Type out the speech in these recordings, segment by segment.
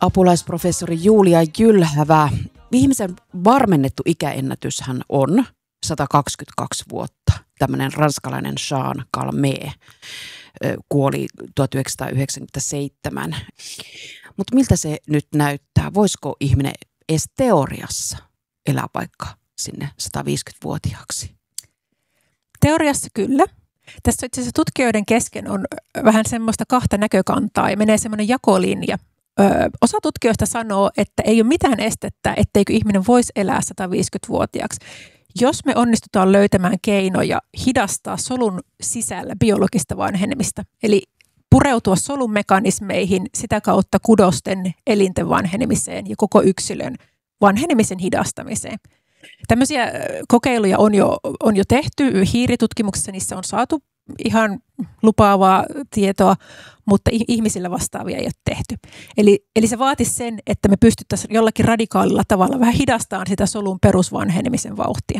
Apulaisprofessori Julia Jylhävä. Viimeisen varmennettu ikäennätyshän on 122 vuotta. Tämmöinen ranskalainen Jean Calment kuoli 1997. Mutta miltä se nyt näyttää? Voisiko ihminen edes teoriassa elää vaikka sinne 150-vuotiaaksi? Teoriassa kyllä. Tässä itse asiassa tutkijoiden kesken on vähän semmoista kahta näkökantaa ja menee semmoinen jakolinja. Osa tutkijoista sanoo, että ei ole mitään estettä, etteikö ihminen voisi elää 150-vuotiaaksi. Jos me onnistutaan löytämään keinoja hidastaa solun sisällä biologista vanhenemista, eli pureutua solun mekanismeihin, sitä kautta kudosten, elinten vanhenemiseen ja koko yksilön vanhenemisen hidastamiseen. Tämmöisiä kokeiluja on jo tehty. Hiiritutkimuksessa niissä on saatu ihan lupaavaa tietoa, mutta ihmisillä vastaavia ei ole tehty. Eli se vaatisi sen, että me pystyttäisiin jollakin radikaalilla tavalla vähän hidastamaan sitä solun perusvanhenemisen vauhtia.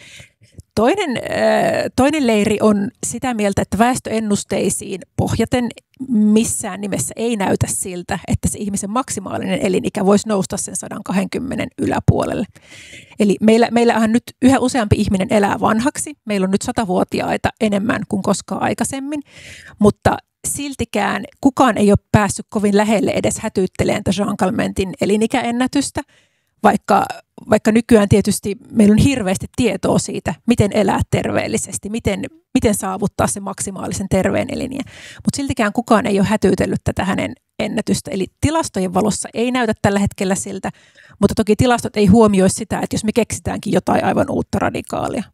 Toinen leiri on sitä mieltä, että väestöennusteisiin pohjaten missään nimessä ei näytä siltä, että se ihmisen maksimaalinen elinikä voisi nousta sen 120 yläpuolelle. Eli meillähän nyt yhä useampi ihminen elää vanhaksi. Meillä on nyt 100-vuotiaita enemmän kuin koskaan aikaisemmin, mutta siltikään kukaan ei ole päässyt kovin lähelle edes hätyyttelemään Jean Calmentin elinikäennätystä, vaikka nykyään tietysti meillä on hirveästi tietoa siitä, miten elää terveellisesti, miten saavuttaa se maksimaalisen terveen eliniän. Mutta siltikään kukaan ei ole hätyytellyt tätä hänen ennätystä. Eli tilastojen valossa ei näytä tällä hetkellä siltä, mutta toki tilastot ei huomioi sitä, että jos me keksitäänkin jotain aivan uutta radikaalia.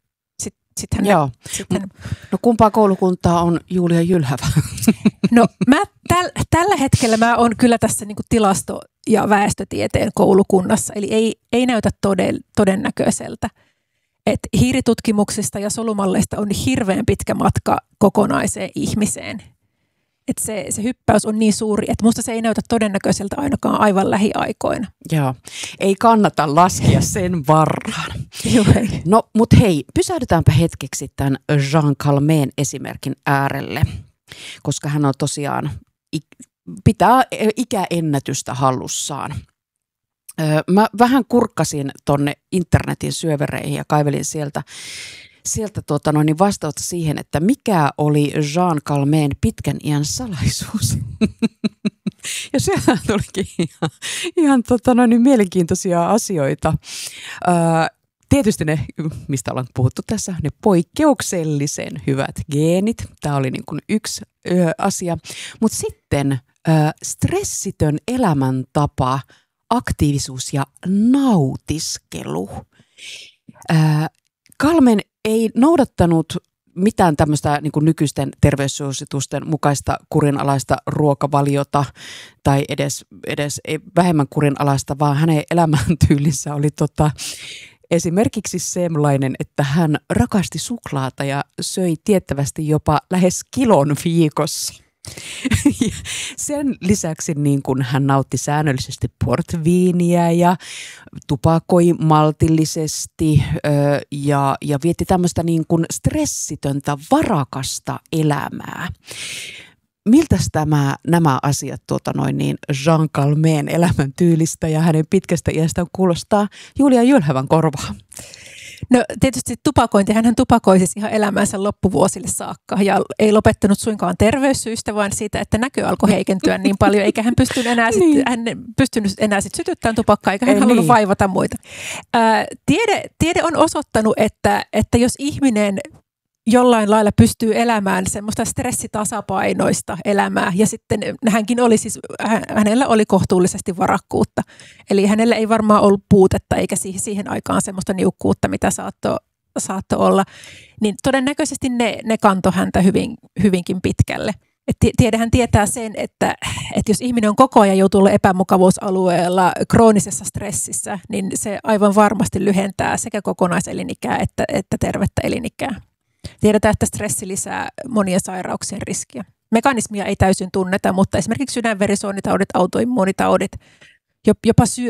No kumpaa koulukuntaa on Julia Jylhävä? No tällä hetkellä mä oon kyllä tässä niinku tilasto- ja väestötieteen koulukunnassa, eli ei näytä todennäköiseltä. Et hiiritutkimuksista ja solumalleista on hirveän pitkä matka kokonaiseen ihmiseen. Et se hyppäys on niin suuri, että musta se ei näytä todennäköiseltä ainakaan aivan lähiaikoina. Joo, ei kannata laskea sen varaan. No, mutta hei, pysähdytäänpä hetkeksi tämän Jean Calment esimerkin äärelle, koska hän on tosiaan, pitää ikäennätystä hallussaan. Mä vähän kurkkasin tonne internetin syövereihin ja kaivelin sieltä vastausta siihen, että mikä oli Jean Calment pitkän iän salaisuus. Ja sehän tulikin ihan mielenkiintoisia asioita. Tietysti ne, mistä ollaan puhuttu tässä, ne poikkeuksellisen hyvät geenit. Tämä oli niin kuin yksi asia. Mutta sitten stressitön elämäntapa, aktiivisuus ja nautiskelu. Calment ei noudattanut mitään tämmöistä niin kuin nykyisten terveyssuositusten mukaista kurinalaista ruokavaliota tai edes vähemmän kurinalaista, vaan hänen elämäntyylissä oli esimerkiksi sellainen, että hän rakasti suklaata ja söi tiettävästi jopa lähes kilon viikossa. Sen lisäksi niin kun hän nautti säännöllisesti portviiniä ja tupakoi maltillisesti ja vietti tämmöistä niin kun stressitöntä, varakasta elämää. Miltäs nämä asiat Jean Calment elämäntyylistä ja hänen pitkästä iästään kuulostaa Julia Jylhävän korvaan? No tietysti tupakointi, hän tupakoi siis ihan elämänsä loppuvuosille saakka ja ei lopettanut suinkaan terveyssyistä, vaan siitä, että näkö alkoi heikentyä niin paljon, eikä hän pystynyt enää sytyttämään tupakkaa, eikä hän halunnut vaivata muita. Tiede on osoittanut, että jos ihminen jollain lailla pystyy elämään semmoista stressitasapainoista elämää. Ja sitten hänellä oli kohtuullisesti varakkuutta. Eli hänellä ei varmaan ollut puutetta eikä siihen aikaan semmoista niukkuutta, mitä saattoi olla. Niin todennäköisesti ne kantoi häntä hyvinkin pitkälle. Tiedehän tietää sen, että jos ihminen on koko ajan joutunut epämukavuusalueella kroonisessa stressissä, niin se aivan varmasti lyhentää sekä kokonaiselinikää että tervettä elinikää. Tiedetään, että stressi lisää monien sairauksien riskiä. Mekanismia ei täysin tunneta, mutta esimerkiksi sydänverisuonitaudit, autoimmuunitaudit, jopa